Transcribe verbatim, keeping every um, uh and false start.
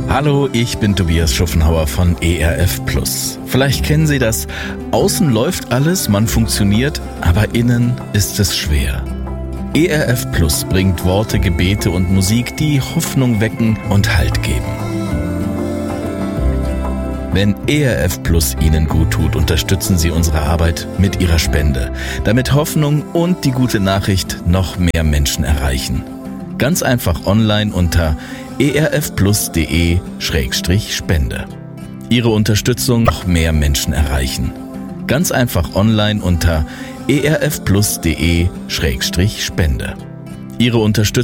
Hallo, ich bin Tobias Schuffenhauer von E R F Plus. Vielleicht kennen Sie das. Außen läuft alles, man funktioniert, aber innen ist es schwer. E R F Plus bringt Worte, Gebete und Musik, die Hoffnung wecken und Halt geben. Wenn E R F Plus Ihnen gut tut, unterstützen Sie unsere Arbeit mit Ihrer Spende, damit Hoffnung und die gute Nachricht noch mehr Menschen erreichen. Ganz einfach online unter erfplus.de Schrägstrich Spende. Ihre Unterstützung noch mehr Menschen erreichen. Ganz einfach online unter erfplus.de Schrägstrich Spende. Ihre Unterstützung